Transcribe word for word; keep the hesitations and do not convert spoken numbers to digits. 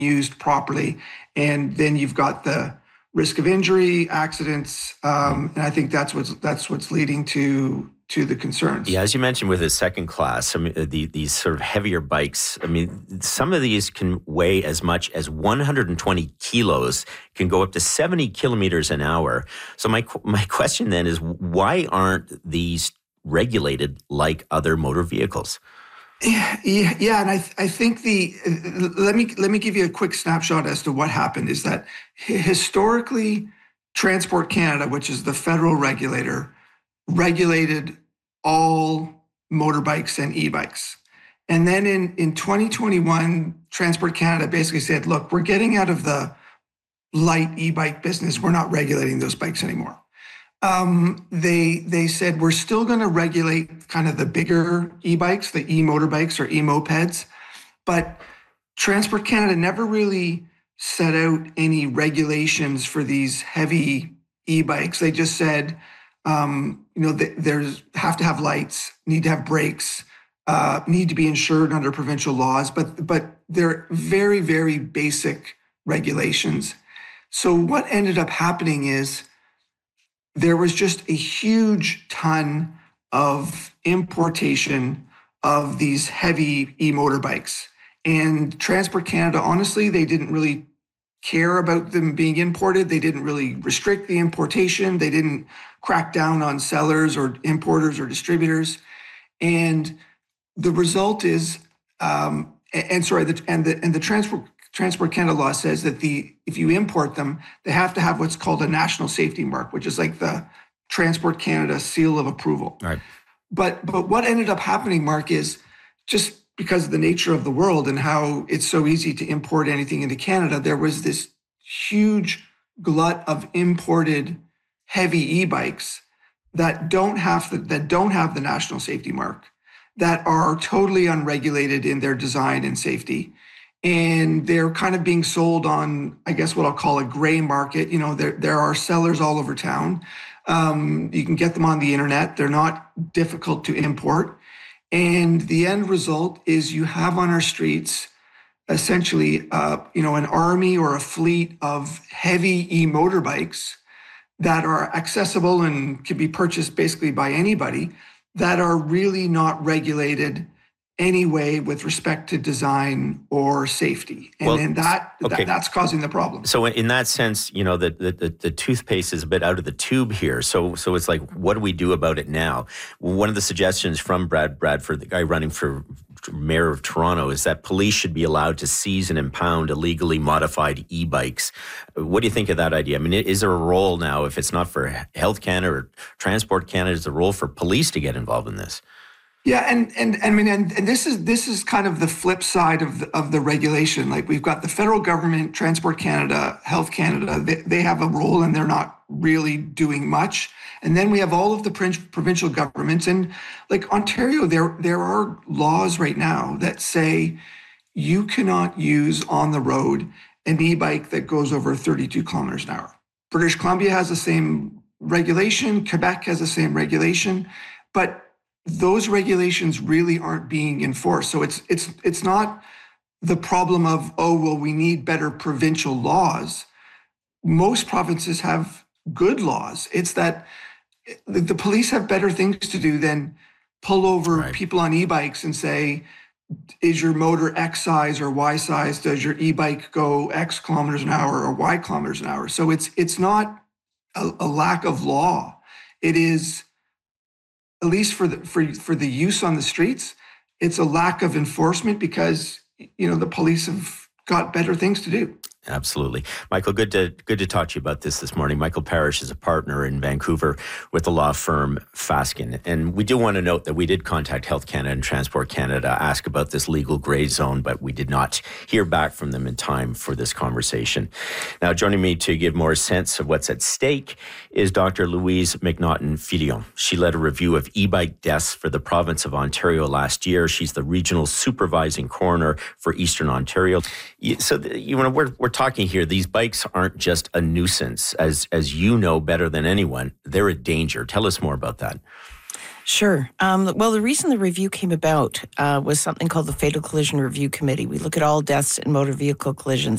used properly. And then you've got the risk of injury, accidents, um, and I think that's what's that's what's leading to to the concerns. Yeah, as you mentioned with the second class, I mean, the, these sort of heavier bikes, I mean, some of these can weigh as much as one hundred twenty kilos, can go up to seventy kilometers an hour. So my my question then is, why aren't these regulated like other motor vehicles? Yeah, yeah, yeah, and I I think the let me let me give you a quick snapshot as to what happened. Is that historically, Transport Canada, which is the federal regulator, regulated all motorbikes and e-bikes. And then in, in twenty twenty-one, Transport Canada basically said, look, we're getting out of the light e-bike business. We're not regulating those bikes anymore. Um, they they said, we're still going to regulate kind of the bigger e-bikes, the e-motorbikes or e-mopeds. But Transport Canada never really set out any regulations for these heavy e-bikes. They just said, Um, you know, there's have to have lights, need to have brakes, uh, need to be insured under provincial laws, but but they're very, very basic regulations. So what ended up happening is there was just a huge ton of importation of these heavy e-motorbikes. And Transport Canada, honestly, they didn't really care about them being imported. They didn't really restrict the importation. They didn't crack down on sellers or importers or distributors. And the result is, um, and, and sorry, the, and the and the Transport Transport Canada law says that the if you import them, they have to have what's called a national safety mark, which is like the Transport Canada seal of approval. Right. But but what ended up happening, Mark, is just because of the nature of the world and how it's so easy to import anything into Canada, there was this huge glut of imported heavy e-bikes that don't have the, that don't have the national safety mark, that are totally unregulated in their design and safety. And they're kind of being sold on, I guess, what I'll call a gray market. You know, there, there are sellers all over town. Um, you can get them on the internet. They're not difficult to import. And the end result is you have on our streets essentially, uh, you know, an army or a fleet of heavy e-motorbikes that are accessible and can be purchased basically by anybody, that are really not regulated anyway with respect to design or safety. And, well, and that, okay. that that's causing the problem. So in that sense, you know, the, the the toothpaste is a bit out of the tube here. So so it's like, what do we do about it now? One of the suggestions from Brad Bradford, the guy running for mayor of Toronto, is that police should be allowed to seize and impound illegally modified e-bikes. What do you think of that idea? I mean, is there a role now, if it's not for Health Canada or Transport Canada, is there a role for police to get involved in this? Yeah, and and I mean, and, and this is this is kind of the flip side of the, of the regulation. Like, we've got the federal government, Transport Canada, Health Canada. They, they have a role, and they're not really doing much. And then we have all of the provincial governments, and like Ontario, there there are laws right now that say you cannot use on the road an e-bike that goes over thirty-two kilometers an hour. British Columbia has the same regulation. Quebec has the same regulation, but those regulations really aren't being enforced. So it's it's it's not the problem of, oh, well, we need better provincial laws. Most provinces have good laws. It's that the, the police have better things to do than pull over right. people on e-bikes and say, is your motor X size or Y size? Does your e-bike go X kilometers an hour or Y kilometers an hour? So it's it's not a, a lack of law. It is, at least for the for for the use on the streets, it's a lack of enforcement because, you know, the police have got better things to do. Absolutely. Michael, good to good to talk to you about this this morning. Michael Parrish is a partner in Vancouver with the law firm Fasken. And we do want to note that we did contact Health Canada and Transport Canada, ask about this legal gray zone, but we did not hear back from them in time for this conversation. Now, joining me to give more sense of what's at stake is Doctor Louise McNaughton-Filion. She led a review of e-bike deaths for the province of Ontario last year. She's the regional supervising coroner for Eastern Ontario. So, you know, we're, we're talking here, these bikes aren't just a nuisance. As as you know better than anyone, they're a danger. Tell us more about that. Sure. Um, well, the reason the review came about uh, was something called the Fatal Collision Review Committee. We look at all deaths in motor vehicle collisions